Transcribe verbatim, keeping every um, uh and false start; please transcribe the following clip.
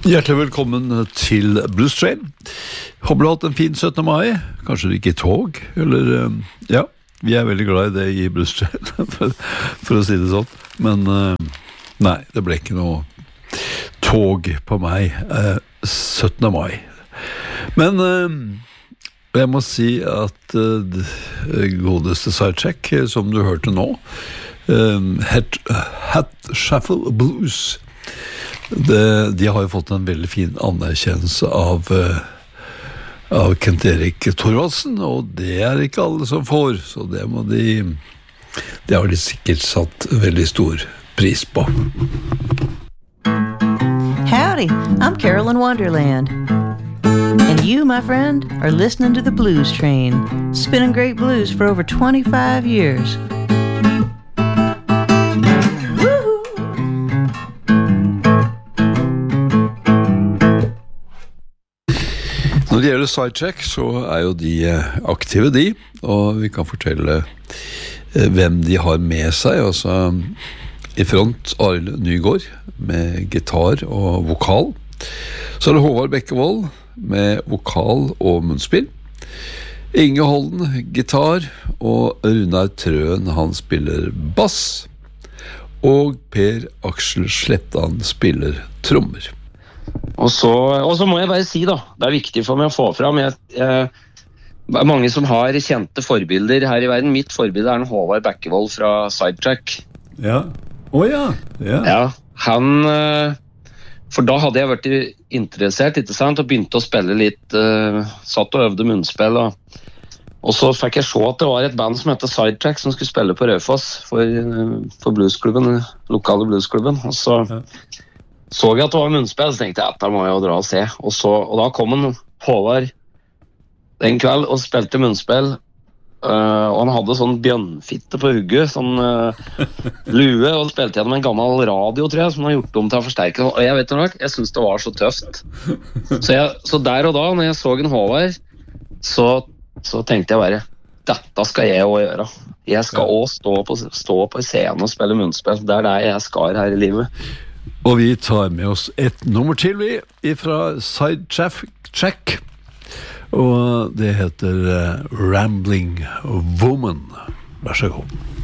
Hjertelig velkommen til Blues Train. Håper du har hatt en fin syttende mai. Kanskje ikke tog, eller ja, vi er veldig glad i det i Blues Train, for, for å si det sånn. Men nei, det ble ikke noe tog på meg syttende mai. Men jeg må si at godeste Sidecheck, som du hørte nå, Hat, Hat Shuffle Blues, Det, de har jo fått en veldig fin anerkjennelse av, uh, av Kent Erik Thorvaldsen, og det er ikke alle som får, så det må de det har de sikkert satt veldig stor pris på. Howdy, I'm Carolyn Wonderland. And you, my friend, are listening to the Blues Train, spinning great blues for over twenty-five years. Når det gjelder Sidecheck, så er jo de aktive de, og vi kan fortelle hvem de har med seg. Altså, i front Arild Nygaard med gitar og vokal. Så er det Håvard Bekkevold med vokal og munnspill. Inge Holden, gitar, og Runar Trøen, han spiller bass. Og Per Aksel Slettan spiller trommer. Og så, og så må jeg bare si da, det er viktig for meg å få fram, jeg, jeg, det er mange som har kjente forbilder her i verden. Mitt forbilde er en Håvard Bekkevold fra Sidetrack. Ja, å ja. ja. Ja, han, for da hadde jeg vært interessert, ikke sant, og begynte å spille litt, uh, satt og øvde munnspill, og, og så fikk jeg se at det var et band som heter Sidetrack, som skulle spille på Raufoss for, for bluesklubben, lokale bluesklubben, og så... Ja. Så jeg at det var munnspill, så tenkte jeg at da må jeg jo dra og se. Og, så, og da kom en Håvard den kveld og spilte munnspill. Uh, og han hadde sånn bjønnfitte på hugget, sånn uh, lue, og spilte gjennom en gammel radio, tror jeg, som han har gjort om til å forsterke. Og jeg vet nok, jeg synes det var så tøft. Så, jeg, så der og da, når jeg så en Håvard, så, så tenkte jeg bare, dette skal jeg også gjøre. Jeg skal også stå på, stå på scenen og spille munnspill. Det er det jeg skal her i livet. Og vi tar med oss et nummer til vi fra Sidecheck, og det heter uh, Rambling Woman. Vær så god.